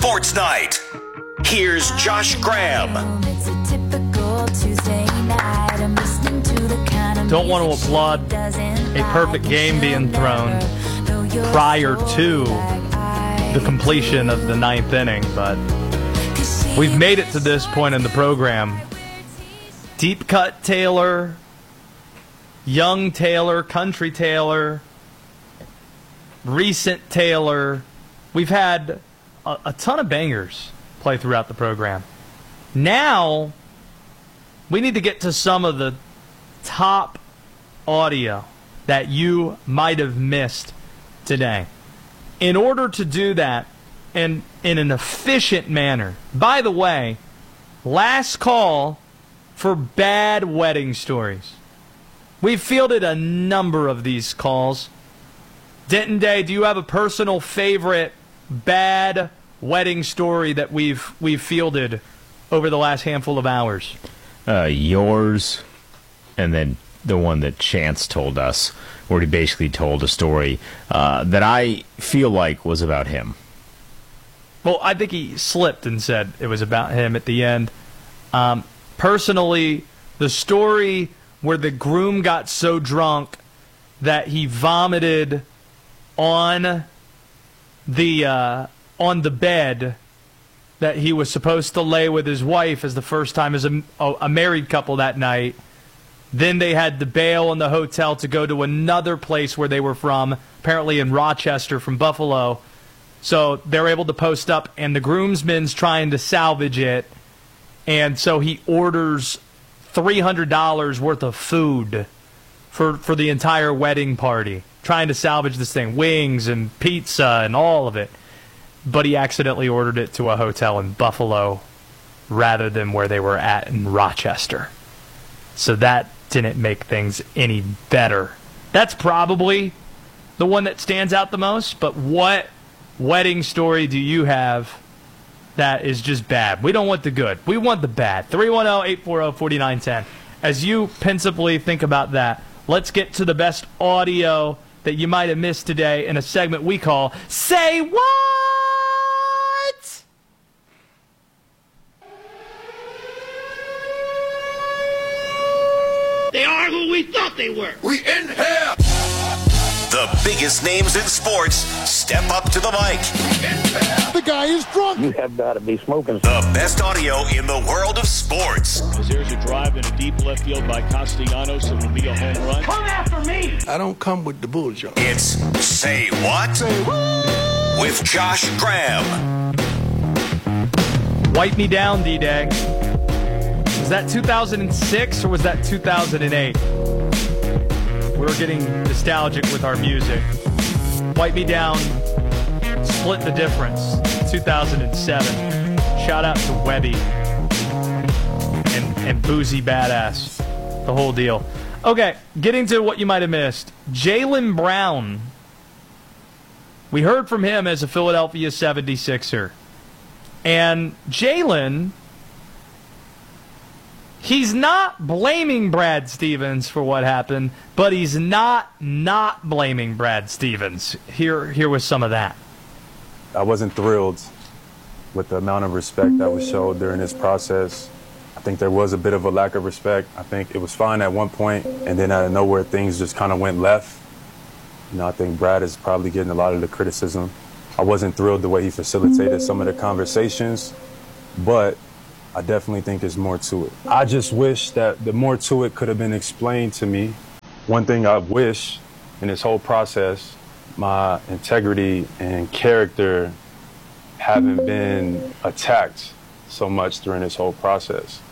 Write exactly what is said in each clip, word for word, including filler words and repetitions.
Sports Night. Here's Josh Graham. Don't want to applaud a perfect game being thrown prior to the completion of the ninth inning, but we've made it to this point in the program. Deep cut Taylor, young Taylor, country Taylor, recent Taylor. We've had a, a ton of bangers play throughout the program. Now, we need to get to some of the top audio that you might have missed today. In order to do that in, in an efficient manner, by the way, last call for bad wedding stories. We've fielded a number of these calls. Denton Day, do you have a personal favorite bad wedding story that we've we've fielded over the last handful of hours? Uh, yours, and then the one that Chance told us, where he basically told a story uh, that I feel like was about him. Well, I think he slipped and said it was about him at the end. Um, personally, the story where the groom got so drunk that he vomited on the uh, on the bed that he was supposed to lay with his wife as the first time as a, a married couple that night. Then they had to bail in the hotel to go to another place where they were from, apparently in Rochester from Buffalo. So they were able to post up, and the groomsman's trying to salvage it. And so he orders three hundred dollars worth of food for, for the entire wedding party, trying to salvage this thing, wings and pizza and all of it. But he accidentally ordered it to a hotel in Buffalo rather than where they were at in Rochester. So that didn't make things any better. That's probably the one that stands out the most, but what wedding story do you have that is just bad? We don't want the good. We want the bad. three one zero, eight four zero, four nine one zero. As you pensively think about that, let's get to the best audio that you might have missed today in a segment we call Say What? They are who we thought they were. We in here. The biggest names in sports step up to the mic. The guy is drunk. You have got to be smoking. The best audio in the world of sports. As there's a drive in a deep left field by Castellanos, it will be a home run. Come after me. I don't come with the bullshit. It's Say What? Say what? With Josh Graham. Wipe me down, D-Day. Was that two thousand six or was that two thousand eight? We're getting nostalgic with our music. Wipe Me Down, split the difference, two thousand seven. Shout out to Webby and, and Boozy Badass, the whole deal. Okay, getting to what you might have missed. Jaylen Brown. We heard from him as a Philadelphia seventy-sixer. And Jaylen, he's not blaming Brad Stevens for what happened, but he's not not blaming Brad Stevens. Here, here was some of that. I wasn't thrilled with the amount of respect that was showed during this process. I think there was a bit of a lack of respect. I think it was fine at one point, and then out of nowhere, things just kind of went left. You know, I think Brad is probably getting a lot of the criticism. I wasn't thrilled the way he facilitated some of the conversations, but I definitely think there's more to it. I just wish that the more to it could have been explained to me. One thing I wish in this whole process, my integrity and character haven't been attacked so much during this whole process.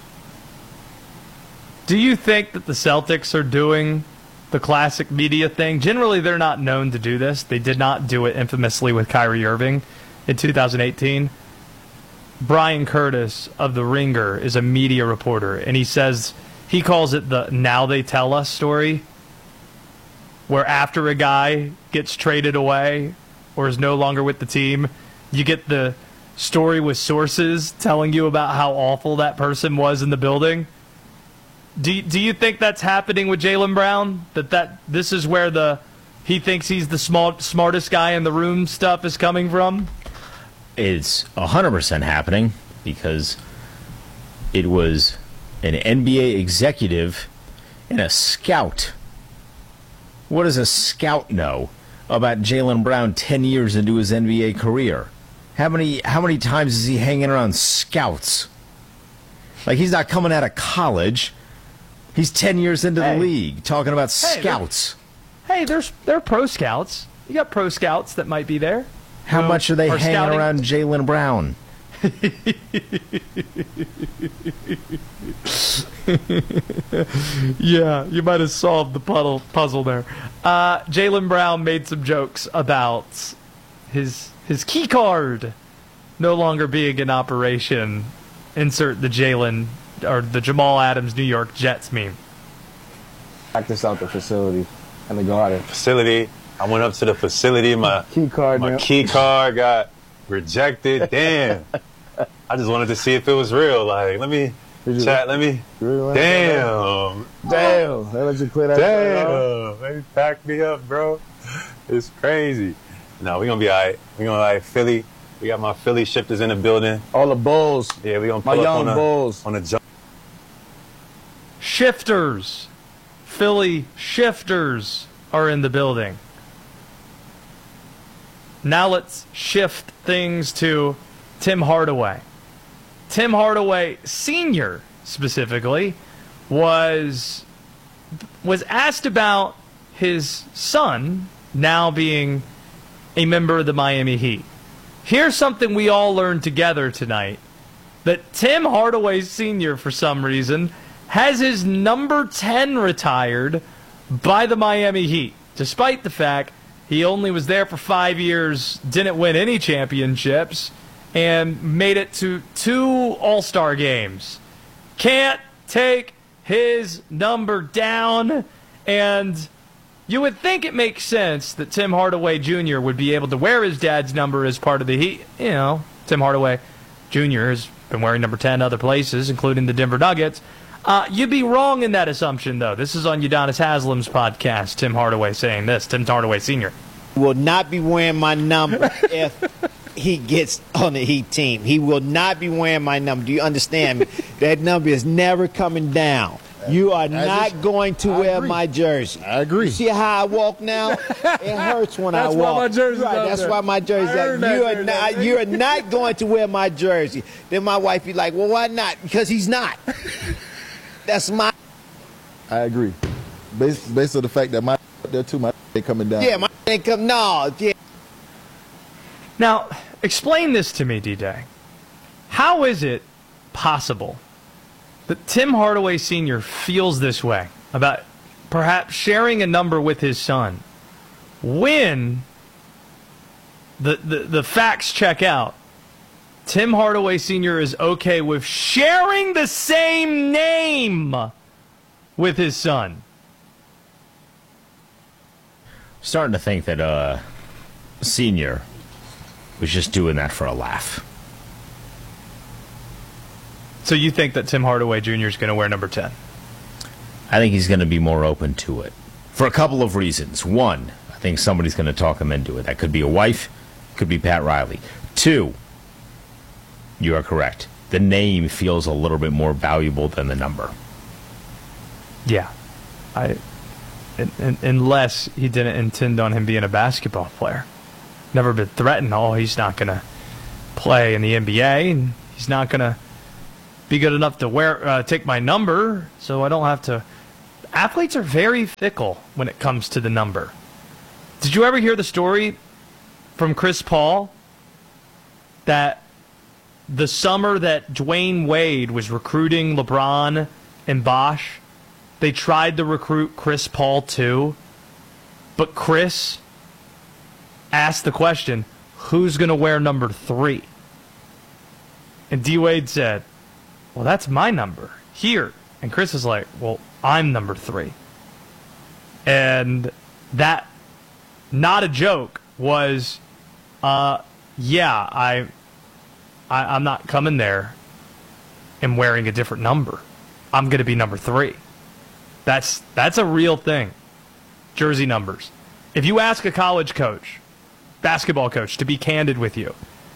Do you think that the Celtics are doing the classic media thing? Generally, they're not known to do this. They did not do it infamously with Kyrie Irving in two thousand eighteen. Brian Curtis of The Ringer is a media reporter, and he says he calls it the now they tell us story, where after a guy gets traded away or is no longer with the team, you get the story with sources telling you about how awful that person was in the building. Do you, do you think that's happening with Jaylen Brown? That that this is where the he thinks he's the small, smartest guy in the room stuff is coming from? it's one hundred percent happening because it was an N B A executive and a scout. What does a scout know about Jaylen Brown ten years into his N B A career? How many how many times is he hanging around scouts? Like, he's not coming out of college. He's ten years into Hey. the league talking about Hey, scouts. Hey, there's there are pro scouts. You got pro scouts that might be there. How who much are they are hanging scouting- around Jaylen Brown? Yeah, you might have solved the puddle, puzzle there. Uh, Jaylen Brown made some jokes about his his key card no longer being in operation. Insert the Jalen or the Jamal Adams New York Jets meme. Practice out the facility in the garden. Facility. I went up to the facility. My Key card. my now. key card got rejected. Damn. I just wanted to see if it was real. Like, let me Did you- chat. Let me. You really wanna say that? Damn. Damn. They let you clear that shit off? Damn. They packed me up, bro. It's crazy. No, we gonna be all right. We gonna like Philly. We got my Philly shifters in the building. All the Bulls. Yeah, we gonna My pull up young on a, Bulls. on a jump. Shifters, Philly shifters are in the building. Now let's shift things to Tim Hardaway. Tim Hardaway Senior specifically was was asked about his son now being a member of the Miami Heat. Here's something we all learned together tonight, that Tim Hardaway Senior, for some reason, has his number ten retired by the Miami Heat, despite the fact he only was there for five years, didn't win any championships, and made it to two All-Star games. Can't take his number down, and you would think it makes sense that Tim Hardaway Junior would be able to wear his dad's number as part of the Heat. You know, Tim Hardaway Junior has been wearing number ten other places, including the Denver Nuggets. Uh, you'd be wrong in that assumption, though. This is on Udonis Haslam's podcast, Tim Hardaway saying this, Tim Hardaway Senior Will not be wearing my number if he gets on the Heat team. He will not be wearing my number. Do you understand me? That number is never coming down. You are not is- going to I wear agree. my jersey. I agree. You see how I walk now? It hurts when I That's why walk. my jersey's right, up That's there. why my jersey's I heard up. that You are jersey. not. You are not going to wear my jersey. Then my wife be like, "Well, why not?" Because he's not. That's my. I agree. Based, based on the fact that my there too, my ain't coming down. Yeah, my income. No. Yeah. Now, explain this to me, D-Day. How is it possible that Tim Hardaway Senior feels this way about perhaps sharing a number with his son when the, the, the facts check out? Tim Hardaway Senior is okay with sharing the same name with his son. Starting to think that uh, Senior was just doing that for a laugh. So you think that Tim Hardaway Junior is going to wear number ten? I think he's going to be more open to it for a couple of reasons. One, I think somebody's going to talk him into it. That could be a wife, could be Pat Riley. Two, you are correct. The name feels a little bit more valuable than the number. Yeah. I, in, in, unless he didn't intend on him being a basketball player. Never been threatened. Oh, he's not going to play in the N B A, and he's not going to be good enough to wear uh, take my number, so I don't have to. Athletes are very fickle when it comes to the number. Did you ever hear the story from Chris Paul that the summer that Dwayne Wade was recruiting LeBron and Bosh, they tried to recruit Chris Paul too, but Chris asked the question, who's going to wear number three? And D. Wade said, well, that's my number here. And Chris is like, well, I'm number three. And that, not a joke, was, uh, yeah, I, I, I'm not coming there and wearing a different number. I'm going to be number three. That's that's a real thing. Jersey numbers. If you ask a college coach, basketball coach, to be candid with you,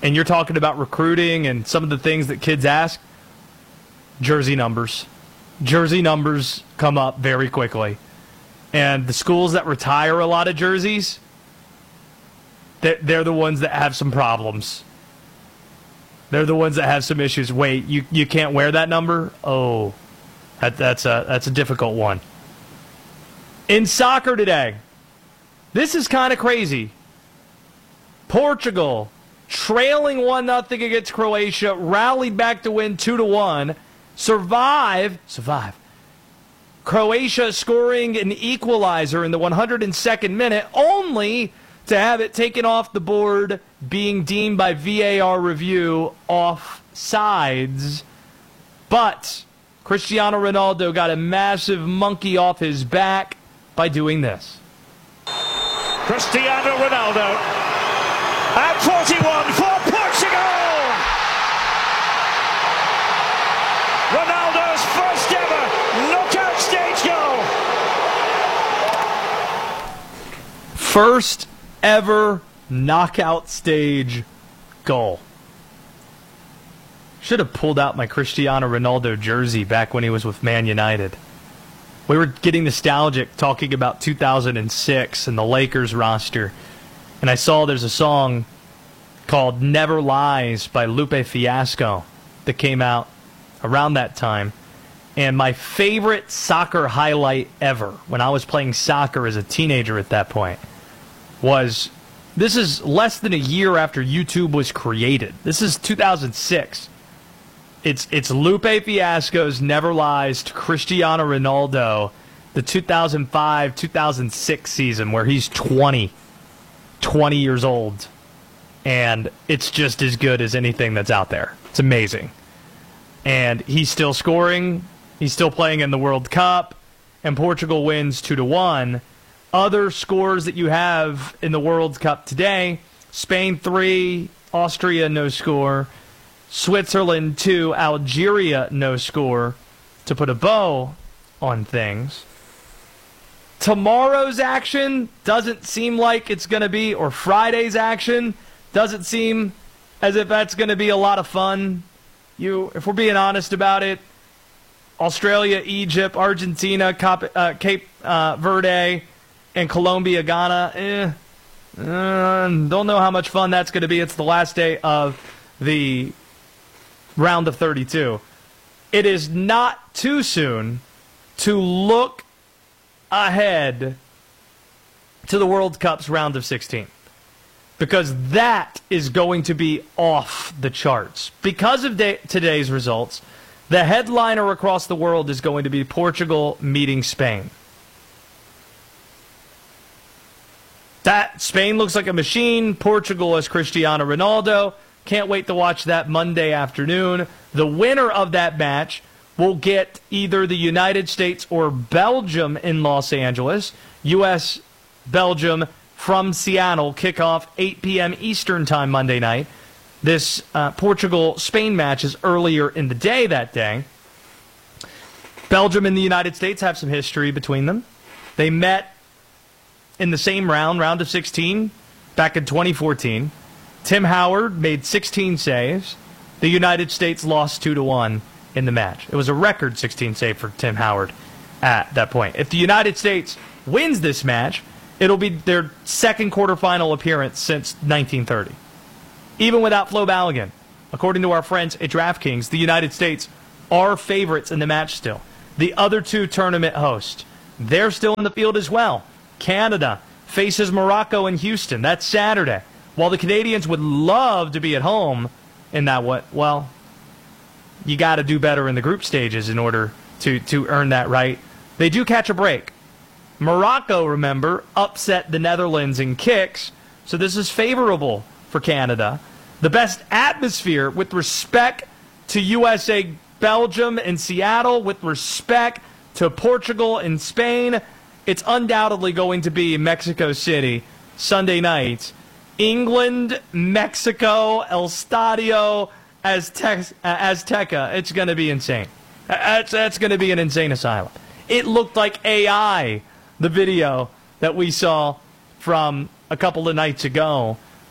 and you're talking about recruiting and some of the things that kids ask, jersey numbers. Jersey numbers come up very quickly. And the schools that retire a lot of jerseys, they're, they're the ones that have some problems. They're the ones that have some issues. Wait, you, you can't wear that number? Oh, that, that's a that's a difficult one. In soccer today, this is kind of crazy. Portugal, trailing one nothing against Croatia, rallied back to win two to one, survive, survive. Croatia scoring an equalizer in the one hundred second minute, only to have it taken off the board, being deemed by V A R review offsides. But Cristiano Ronaldo got a massive monkey off his back by doing this. Cristiano Ronaldo at forty-one for Portugal. Ronaldo's first ever knockout stage goal. First ever knockout stage goal. Should have pulled out my Cristiano Ronaldo jersey back when he was with Man United. We were getting nostalgic talking about two thousand six and the Lakers roster. And I saw there's a song called Never Lies by Lupe Fiasco that came out around that time. And my favorite soccer highlight ever, when I was playing soccer as a teenager at that point, was, this is less than a year after YouTube was created. This is two thousand six. It's it's Lupe Fiasco's Never Lies to Cristiano Ronaldo, the two thousand five two thousand six season where he's twenty, twenty years old. And it's just as good as anything that's out there. It's amazing. And he's still scoring. He's still playing in the World Cup. And Portugal wins two to one. Other scores that you have in the World Cup today, Spain three, Austria no score. Switzerland two, Algeria no score, to put a bow on things. Tomorrow's action doesn't seem like it's going to be, or Friday's action doesn't seem as if that's going to be a lot of fun. You, if we're being honest about it, Australia, Egypt, Argentina, Cap, uh, Cape uh, Verde, and Colombia, Ghana, eh, uh, don't know how much fun that's going to be. It's the last day of the round of thirty-two. It is not too soon to look ahead to the World Cup's round of sixteen, because that is going to be off the charts. Because of day- today's results, the headliner across the world is going to be Portugal meeting Spain. That Spain looks like a machine. Portugal is Cristiano Ronaldo. Can't wait to watch that Monday afternoon. The winner of that match will get either the United States or Belgium in Los Angeles. U S Belgium from Seattle, kickoff eight p.m. Eastern time Monday night. This uh, Portugal-Spain match is earlier in the day that day. Belgium and the United States have some history between them. They met in the same round, round of sixteen, back in twenty fourteen. Tim Howard made sixteen saves. The United States lost two to one in the match. It was a record sixteen save for Tim Howard at that point. If the United States wins this match, it'll be their second quarterfinal appearance since nineteen thirty. Even without Flo Balogun, according to our friends at DraftKings, the United States are favorites in the match still. The other two tournament hosts, they're still in the field as well. Canada faces Morocco in Houston. That's Saturday. While the Canadians would love to be at home in that, what, well, you got to do better in the group stages in order to, to earn that right. They do catch a break. Morocco, remember, upset the Netherlands in kicks, so this is favorable for Canada. The best atmosphere with respect to U S A, Belgium, and Seattle, with respect to Portugal and Spain, it's undoubtedly going to be Mexico City Sunday night. England, Mexico, El Stadio, Aztec- Azteca. It's going to be insane. That's, that's going to be an insane asylum. It looked like A I, the video that we saw from a couple of nights ago,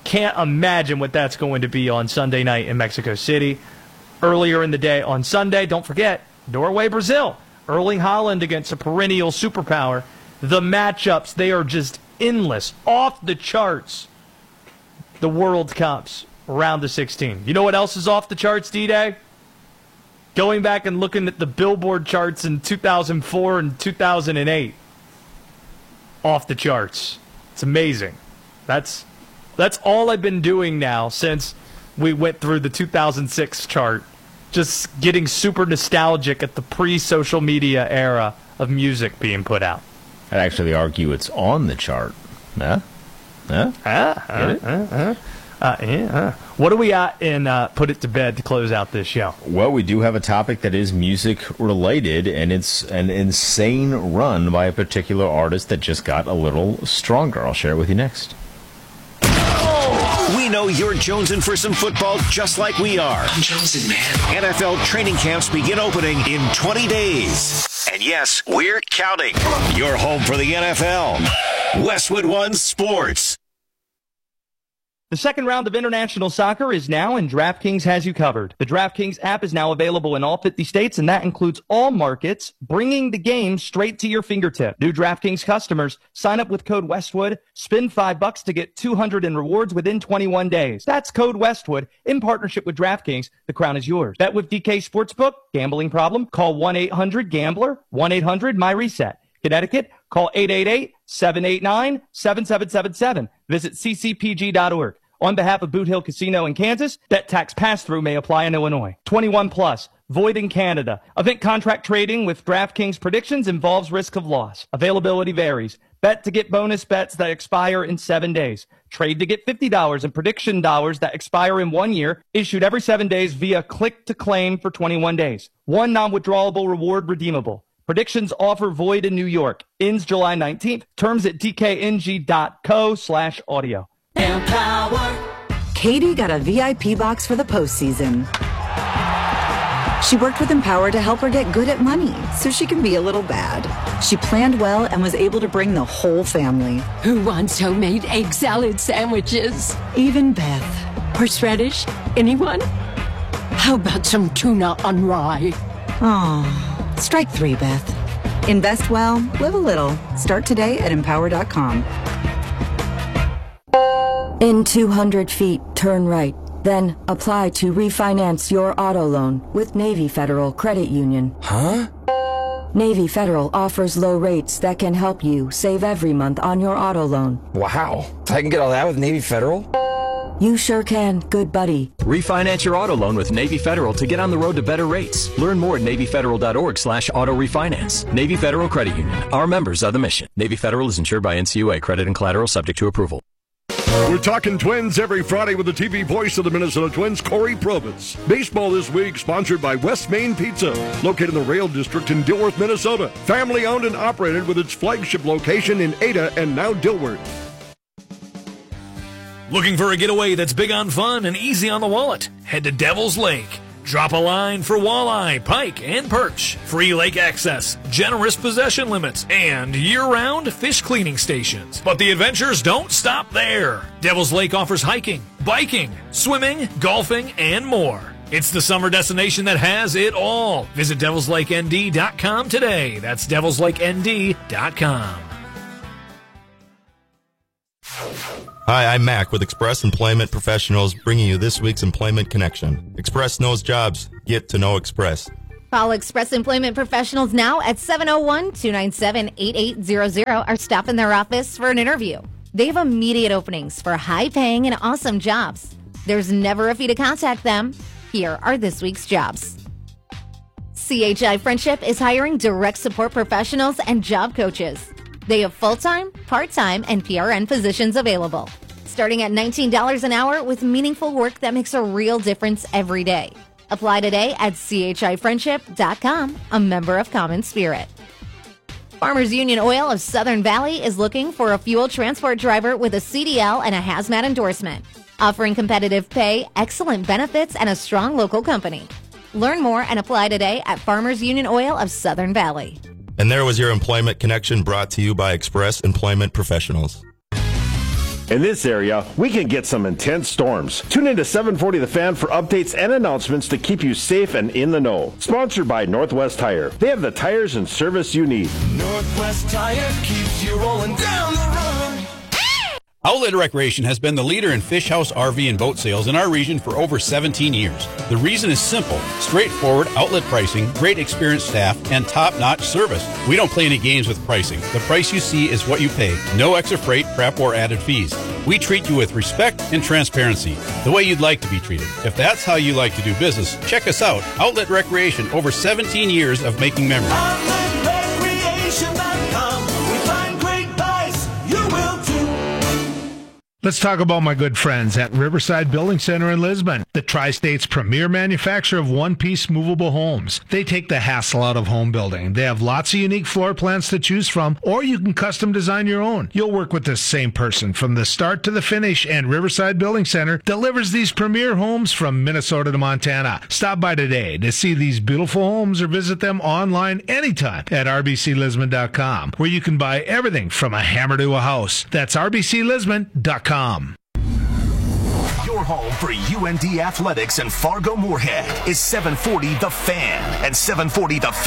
Can't imagine what that's going to be on Sunday night in Mexico City. Earlier in the day on Sunday, don't forget, Norway, Brazil. Erling Haaland against a perennial superpower. The matchups, they are just endless, off the charts. The World Cups, round of sixteen. You know what else is off the charts, D-Day? Going back and looking at the Billboard charts in two thousand four and two thousand eight. Off the charts. It's amazing. That's that's all I've been doing now since we went through the two thousand six chart. Just getting super nostalgic at the pre-social media era of music being put out. I'd actually argue it's on the chart. Huh? Huh? Uh, uh, uh, uh, uh, yeah, uh. What do we got in uh, Put It to Bed to close out this show? Well, we do have a topic that is music-related, and it's an insane run by a particular artist that just got a little stronger. I'll share it with you next. We know you're jonesing for some football just like we are. I'm jonesing, man. N F L training camps begin opening in twenty days. And yes, we're counting. You're home for the N F L. Westwood One Sports. The second round of international soccer is now, and DraftKings has you covered. The DraftKings app is now available in all fifty states, and that includes all markets, bringing the game straight to your fingertip. New DraftKings customers, sign up with code Westwood, spend five bucks to get two hundred in rewards within twenty-one days. That's code Westwood in partnership with DraftKings. The crown is yours. Bet with D K Sportsbook. Gambling problem? Call one eight hundred gambler, one eight hundred my reset. Connecticut, call eight eight eight, seven eight nine, seven seven seven seven. Visit c c p g dot org. On behalf of Boot Hill Casino in Kansas, that tax pass-through may apply in Illinois. twenty-one plus, void in Canada. Event contract trading with DraftKings predictions involves risk of loss. Availability varies. Bet to get bonus bets that expire in seven days. Trade to get fifty dollars and prediction dollars that expire in one year, issued every seven days via click-to-claim for twenty-one days. One non-withdrawable reward redeemable. Predictions offer void in New York. Ends July nineteenth. Terms at d k n g dot co slash audio. Empower. Katie got a V I P box for the postseason. She worked with Empower to help her get good at money so she can be a little bad. She planned well and was able to bring the whole family. Who wants homemade egg salad sandwiches? Even Beth. Horseradish? Anyone? How about some tuna on rye? Oh, strike three, Beth. Invest well, live a little. Start today at empower dot com. In two hundred feet, turn right. Then apply to refinance your auto loan with Navy Federal Credit Union. Huh? Navy Federal offers low rates that can help you save every month on your auto loan. Wow. I can get all that with Navy Federal? You sure can, good buddy. Refinance your auto loan with Navy Federal to get on the road to better rates. Learn more at navy federal dot org slash auto refinance. Navy Federal Credit Union. Our members are the mission. Navy Federal is insured by N C U A. Credit and collateral subject to approval. We're talking Twins every Friday with the T V voice of the Minnesota Twins, Corey Probitz. Baseball this week sponsored by West Main Pizza, located in the Rail District in Dilworth, Minnesota. Family owned and operated with its flagship location in Ada and now Dilworth. Looking for a getaway that's big on fun and easy on the wallet? Head to Devil's Lake. Drop a line for walleye, pike, and perch. Free lake access, generous possession limits, and year-round fish cleaning stations. But the adventures don't stop there. Devil's Lake offers hiking, biking, swimming, golfing, and more. It's the summer destination that has it all. Visit devils lake n d dot com today. That's devils lake n d dot com. Hi, I'm Mac with Express Employment Professionals, bringing you this week's Employment Connection. Express knows jobs. Get to know Express. Call Express Employment Professionals now at seven oh one, two nine seven, eight eight zero zero or stop in their office for an interview. They have immediate openings for high-paying and awesome jobs. There's never a fee to contact them. Here are this week's jobs. C H I Friendship is hiring direct support professionals and job coaches. They have full-time, part-time, and P R N positions available, starting at nineteen dollars an hour with meaningful work that makes a real difference every day. Apply today at c h i friendship dot com, a member of Common Spirit. Farmers Union Oil of Southern Valley is looking for a fuel transport driver with a C D L and a hazmat endorsement, offering competitive pay, excellent benefits, and a strong local company. Learn more and apply today at Farmers Union Oil of Southern Valley. And there was your Employment Connection brought to you by Express Employment Professionals. In this area, we can get some intense storms. Tune in to seven forty The Fan for updates and announcements to keep you safe and in the know. Sponsored by Northwest Tire. They have the tires and service you need. Northwest Tire keeps you rolling down the road. Outlet Recreation has been the leader in fish house, R V, and boat sales in our region for over seventeen years. The reason is simple: straightforward outlet pricing, great experienced staff, and top-notch service. We don't play any games with pricing. The price you see is what you pay. No extra freight, prep, or added fees. We treat you with respect and transparency, the way you'd like to be treated. If that's how you like to do business, check us out. Outlet Recreation, over seventeen years of making memories. outlet recreation dot com. We find great buys. You will too. Let's talk about my good friends at Riverside Building Center in Lisbon, the Tri-State's premier manufacturer of one-piece movable homes. They take the hassle out of home building. They have lots of unique floor plans to choose from, or you can custom design your own. You'll work with the same person from the start to the finish, and Riverside Building Center delivers these premier homes from Minnesota to Montana. Stop by today to see these beautiful homes or visit them online anytime at r b c lisbon dot com, where you can buy everything from a hammer to a house. That's r b c lisbon dot com. Your home for U N D Athletics and Fargo Moorhead is seven forty The Fan and seven forty The Fan.